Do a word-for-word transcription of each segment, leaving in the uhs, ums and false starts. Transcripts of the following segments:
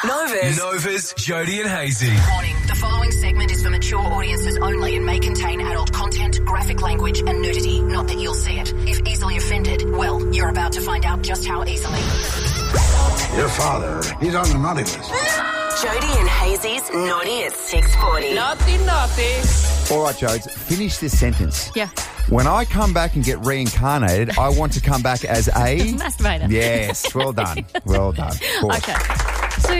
Nova's. Nova's Jody and Hazy. Warning, the following segment is for mature audiences only and may contain adult content, graphic language and nudity. Not that you'll see it. If easily offended, well, you're about to find out just how easily. Your father, he's on the naughty list. Jody and Hazy's Naughty at six forty. Naughty, naughty. All right, Jodes, finish this sentence. Yeah. When I come back and get reincarnated, I want to come back as a... Masturbator. Yes, well done. Well done. Pause. Okay. So,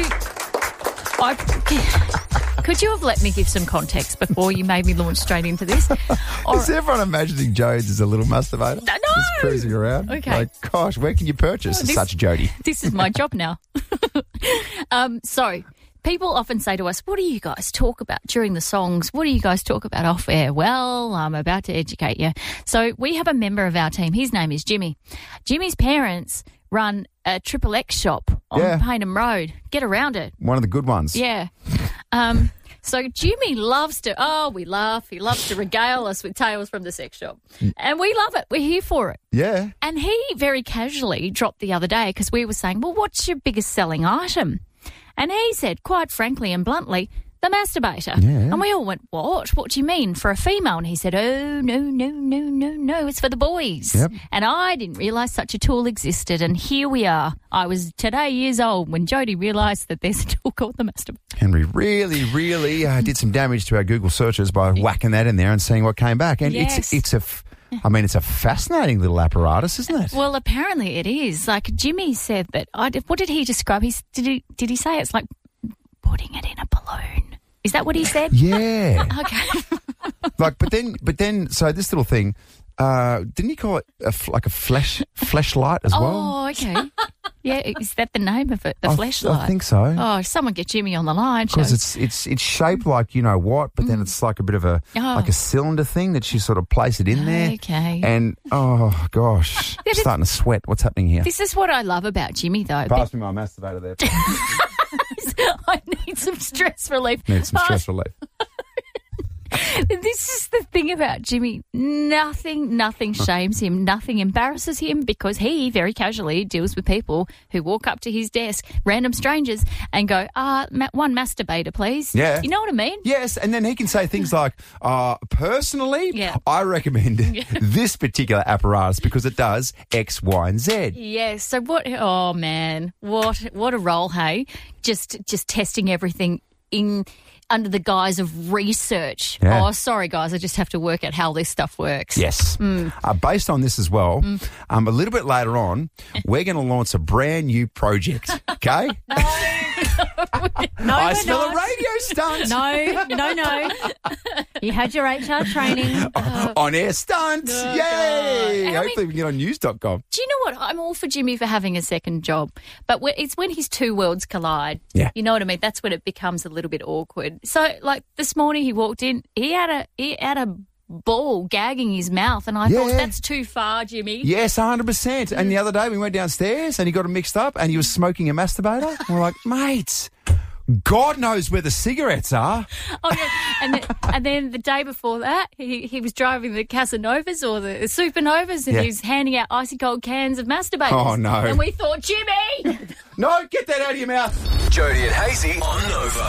I, could you have let me give some context before you made me launch straight into this? Or, Is everyone imagining Jodes as a little masturbator? No. Just cruising around? Okay. Like, gosh, where can you purchase This- such Jody? This is my job now. um, so, people often say to us, what do you guys talk about during the songs? What do you guys talk about off air? Well, I'm about to educate you. So we have a member of our team. His name is Jimmy. Jimmy's parents run a Triple X shop on Yeah. Paynham Road. Get around it. One of the good ones. Yeah. Um, so Jimmy loves to, oh, we laugh. He loves to regale us with tales from the sex shop. And we love it. We're here for it. Yeah. And he very casually dropped the other day because we were saying, well, what's your biggest selling item? And he said, quite frankly and bluntly, the masturbator. Yeah. And we all went, what? What do you mean, for a female? And he said, oh, no, no, no, no, no, it's for the boys. Yep. And I didn't realise such a tool existed. And here we are. I was today years old when Jody realised that there's a tool called the masturbator. Henry really, really uh, did some damage to our Google searches by whacking that in there and seeing what came back. And Yes. it's it's a... F- I mean, it's a fascinating little apparatus, isn't it? Well, apparently it is. Like Jimmy said that, I did, what did he describe? He, did, he, did he say it's like putting it in a balloon? Is that what he said? Yeah. Okay. Like, but then, but then, so this little thing, uh, didn't he call it a f- like a flesh fleshlight as well? Oh, okay. Yeah, is that the name of it? The I, fleshlight? I think so. Oh, someone get Jimmy on the line. Because Joe. it's it's it's shaped like you know what, but then it's like a bit of a Oh. like a cylinder thing that you sort of place it in there. Okay. And oh gosh, Yeah, but- starting to sweat. What's happening here? This is what I love about Jimmy, though. Pass me my masturbator there. I need some stress relief. Need some Pass- stress relief. This is the thing about Jimmy. Nothing, nothing shames him. Nothing embarrasses him because he very casually deals with people who walk up to his desk, random strangers, and go, ah, ma- one masturbator, please. Yeah. You know what I mean? Yes, and then he can say things like, uh, personally, Yeah. I recommend this particular apparatus because it does X, Y, and Z. Yes. So what? Oh man, what what a role, hey? Just just testing everything in under the guise of research. Yeah. Oh, sorry guys, I just have to work out how this stuff works. Yes. Mm. Uh, based on this as well, um, a little bit later on, we're going to launch a brand new project, okay? No, I we're smell not. a radio stunt. No, no, no. You had your H R training. On air stunt. Oh, Yay. God. I Hopefully we can get on news dot com. Do you know what? I'm all for Jimmy for having a second job, but when, it's when his two worlds collide. Yeah. You know what I mean? That's when it becomes a little bit awkward. So, like this morning, he walked in. He had a he had a ball gagging his mouth, and I Yeah. thought that's too far, Jimmy. Yes, one hundred percent. And the other day we went downstairs and he got it mixed up and he was smoking a masturbator. We're like, mate, God knows where the cigarettes are. Oh yeah, and then, and then the day before that, he he was driving the Casanovas or the Supernovas, and Yeah. he was handing out icy cold cans of masturbators. Oh, no. And we thought, Jimmy. No, get that out of your mouth. Jody and Hazy on Nova.